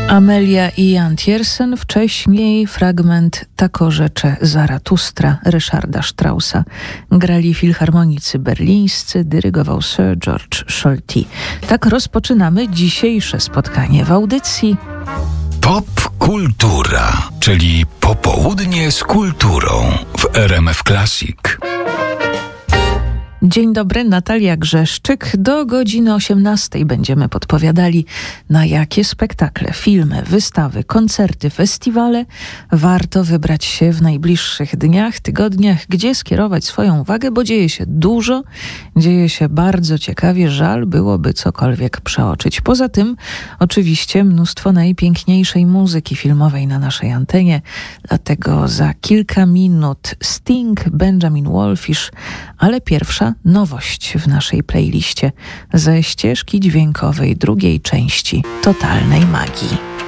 Amelia i Jan Tiersen, wcześniej fragment "Tako rzecze Zaratustra" Ryszarda Straussa. Grali filharmonicy berlińscy, dyrygował Sir George Scholti. Tak rozpoczynamy dzisiejsze spotkanie w audycji Pop Kultura, czyli popołudnie z kulturą w RMF Classic. Dzień dobry, Natalia Grzeszczyk. Do godziny 18 będziemy podpowiadali, na jakie spektakle, filmy, wystawy, koncerty, festiwale warto wybrać się w najbliższych dniach, tygodniach, gdzie skierować swoją uwagę, bo dzieje się dużo, dzieje się bardzo ciekawie, żal byłoby cokolwiek przeoczyć. Poza tym oczywiście mnóstwo najpiękniejszej muzyki filmowej na naszej antenie, dlatego za kilka minut Sting, Benjamin Wallfish, ale pierwsza nowość w naszej playliście ze ścieżki dźwiękowej drugiej części Totalnej Magii.